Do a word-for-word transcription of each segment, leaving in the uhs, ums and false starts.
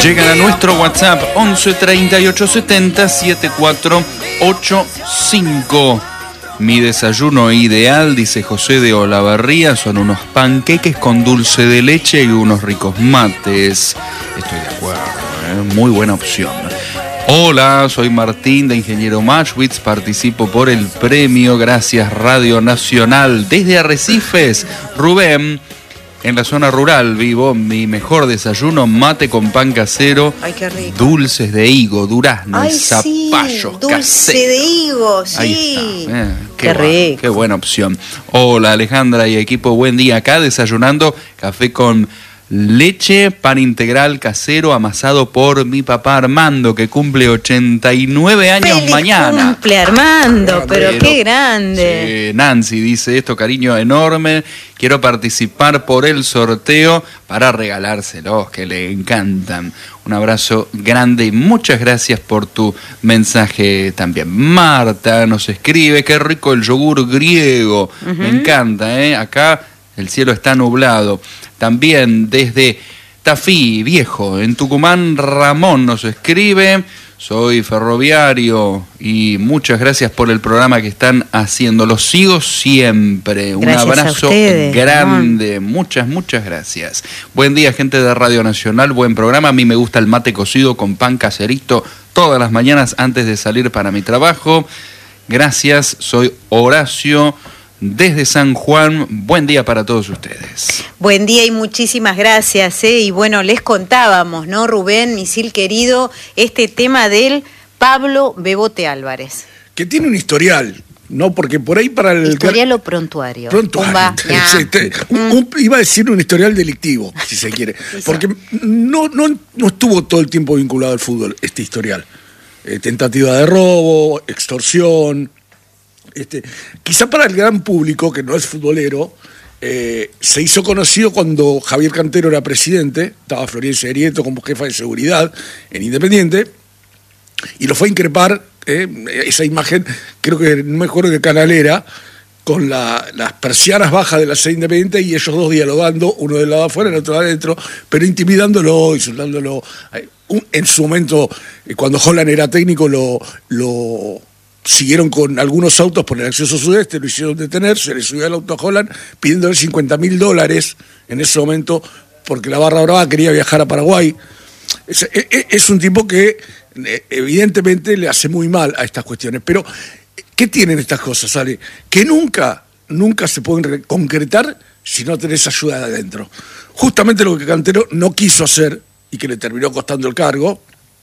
Llegan a nuestro WhatsApp once treinta y ocho setenta setenta y cuatro ochenta y cinco. Mi desayuno ideal, dice José de Olavarría, son unos panqueques con dulce de leche y unos ricos mates. Estoy de acuerdo, ¿eh? Muy buena opción. Hola, soy Martín de Ingeniero Mashwitz, participo por el premio, gracias Radio Nacional. Desde Arrecifes, Rubén, en la zona rural vivo, mi mejor desayuno, mate con pan casero. Ay, qué rico. Dulces de higo, durazno, Ay, y zapallos sí, dulce caseros. de higo, sí. Ahí está, eh, qué, Qué bueno, rico. qué buena opción. Hola Alejandra y equipo, buen día acá desayunando café con leche, pan integral casero amasado por mi papá Armando, que cumple ochenta y nueve años ¡Feliz mañana. cumple, Armando! Pero, Pero, qué grande. sí, Nancy dice esto, cariño enorme, quiero participar por el sorteo para regalárselos, que le encantan. Un abrazo grande y muchas gracias por tu mensaje también. Marta nos escribe, qué rico el yogur griego, uh-huh. Me encanta, ¿eh? Acá el cielo está nublado. También desde Tafí, Viejo, en Tucumán, Ramón nos escribe, soy ferroviario y muchas gracias por el programa que están haciendo. Los sigo siempre. Gracias, un abrazo ustedes, grande. Ramón. Muchas, muchas gracias. Buen día, gente de Radio Nacional. Buen programa. A mí me gusta el mate cocido con pan caserito todas las mañanas antes de salir para mi trabajo. Gracias, soy Horacio desde San Juan. Buen día para todos ustedes. Buen día y muchísimas gracias, ¿eh? Y bueno, les contábamos, ¿no, Rubén, misil querido, este tema del Pablo Bebote Álvarez? Que tiene un historial, ¿no? Porque por ahí para el... ¿Historial o prontuario? Prontuario. Pumba, Sí, te, un, un, iba a decir un historial delictivo, si se quiere. Porque no, no, no estuvo todo el tiempo vinculado al fútbol, este historial. Eh, tentativa de robo, extorsión... Este, quizá para el gran público, que no es futbolero, eh, se hizo conocido cuando Javier Cantero era presidente, estaba Florencio Arieto como jefa de seguridad en Independiente, y lo fue a increpar, eh, esa imagen, creo que no me acuerdo qué canal era, con la, las persianas bajas de la sede Independiente y ellos dos dialogando, uno del lado afuera, el otro adentro, pero intimidándolo, insultándolo. En su momento, cuando Holland era técnico, lo... lo siguieron con algunos autos por el acceso sudeste, lo hicieron detener, se le subió el auto a Holland pidiéndole cincuenta mil dólares en ese momento porque la Barra Brava quería viajar a Paraguay. Es, es, es un tipo que evidentemente le hace muy mal a estas cuestiones. Pero, ¿qué tienen estas cosas, Ale? Que nunca, nunca se pueden concretar si no tenés ayuda de adentro. Justamente lo que Cantero no quiso hacer y que le terminó costando el cargo,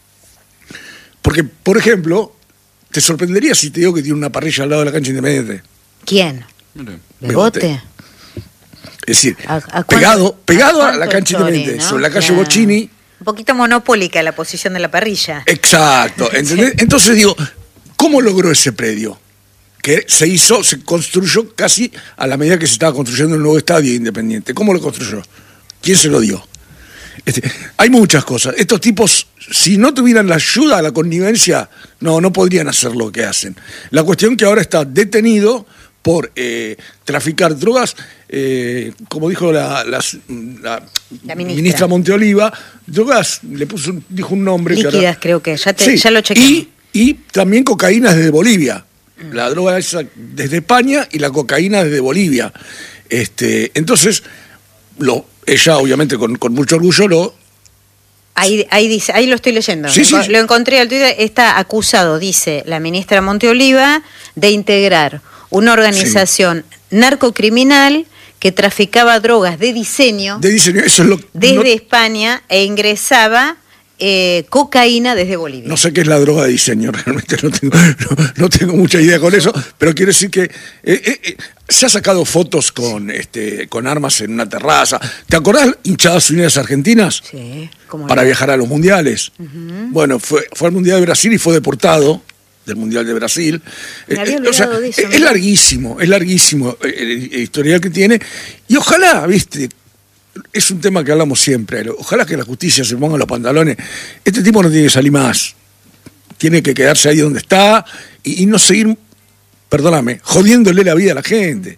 porque, por ejemplo... ¿Te sorprendería si te digo que tiene una parrilla al lado de la cancha Independiente? ¿Quién? ¿Bebote? Es decir, ¿A, a pegado, pegado a, a la cancha chori, Independiente, ¿no? sobre la calle Claro. Bocchini. Un poquito monopólica la posición de la parrilla. Exacto, ¿entendés? Sí. Entonces digo, ¿cómo logró ese predio? Que se hizo, se construyó casi a la medida que se estaba construyendo el nuevo estadio Independiente. ¿Cómo lo construyó? ¿Quién se lo dio? Este, hay muchas cosas. Estos tipos, si no tuvieran la ayuda, la connivencia, no, no podrían hacer lo que hacen. La cuestión que ahora está detenido por eh, traficar drogas, eh, como dijo la, la, la, la ministra. ministra Monteoliva, drogas, le puso un, dijo un nombre. Líquidas, que ahora, creo que, ya, te, sí, ya lo chequeé. Y, y también cocaína desde Bolivia. Mm. La droga esa desde España y la cocaína desde Bolivia. Este, entonces, lo... Ella, obviamente, con, con mucho orgullo lo... Ahí, ahí dice, ahí lo estoy leyendo. Sí, sí, lo, sí. lo encontré al Twitter. Está acusado, dice la ministra Monteoliva, de integrar una organización sí. narcocriminal que traficaba drogas de diseño, de diseño eso es lo, desde no, España e ingresaba eh, cocaína desde Bolivia. No sé qué es la droga de diseño, realmente no tengo, no, no tengo mucha idea con eso, pero quiero decir que... Eh, eh, eh, se ha sacado fotos con este con armas en una terraza. ¿Te acordás hinchadas unidas argentinas? Sí. ¿Cómo para no? viajar a los mundiales. Uh-huh. Bueno, fue, fue al Mundial de Brasil y fue deportado del Mundial de Brasil. Me había eh, o sea, de eso, es, es larguísimo, es larguísimo el, el, el historial que tiene. Y ojalá, viste, es un tema que hablamos siempre, ojalá que la justicia se ponga los pantalones. Este tipo no tiene que salir más. Tiene que quedarse ahí donde está y, y no seguir... Perdóname, jodiéndole la vida a la gente.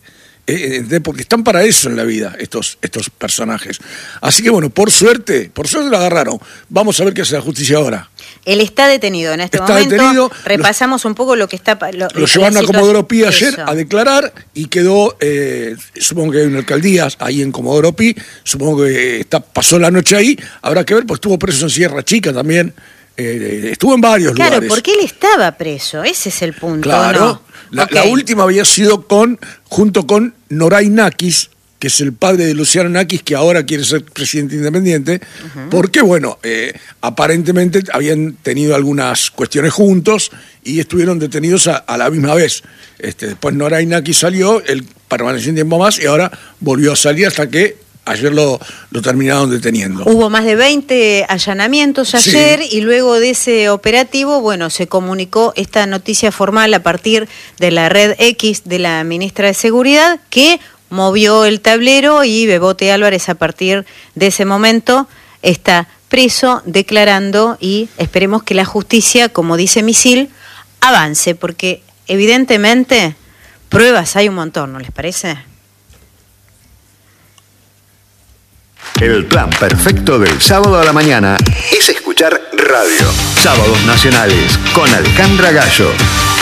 Eh, porque están para eso en la vida estos, estos personajes. Así que bueno, por suerte, por suerte lo agarraron. Vamos a ver qué hace la justicia ahora. Él está detenido en este está momento. Detenido, Repasamos lo, un poco lo que está... Lo, lo llevaron a Comodoro Pi ayer eso. a declarar y quedó, eh, supongo que hay una alcaldía ahí en Comodoro Pi, supongo que está, pasó la noche ahí, habrá que ver, pues estuvo preso en Sierra Chica también, eh, estuvo en varios claro, lugares. Claro, porque él estaba preso, ese es el punto. Claro, ¿no? la, okay. la última había sido con junto con Noray Nakis, que es el padre de Luciano Nakis, que ahora quiere ser presidente independiente, uh-huh. porque, bueno, eh, aparentemente habían tenido algunas cuestiones juntos y estuvieron detenidos a, a la misma vez. Este, después Noray Nakis salió, él permaneció un tiempo más y ahora volvió a salir hasta que ayer lo, lo terminaron deteniendo. Hubo más de veinte allanamientos ayer sí. y luego de ese operativo, bueno, se comunicó esta noticia formal a partir de la red X de la ministra de Seguridad, que movió el tablero y Bebote Álvarez a partir de ese momento está preso, declarando, y esperemos que la justicia, como dice Misil, avance, porque evidentemente pruebas hay un montón, ¿no les parece? El plan perfecto del sábado a la mañana es escuchar radio. Sábados Nacionales con Alejandra Gallo.